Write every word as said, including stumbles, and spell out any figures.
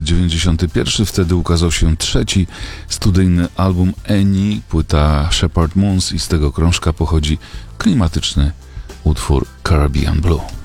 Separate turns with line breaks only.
dziewięćdziesiąty pierwszy, wtedy ukazał się trzeci studyjny album Annie, płyta Shepherd Moons i z tego krążka pochodzi klimatyczny utwór Caribbean Blue.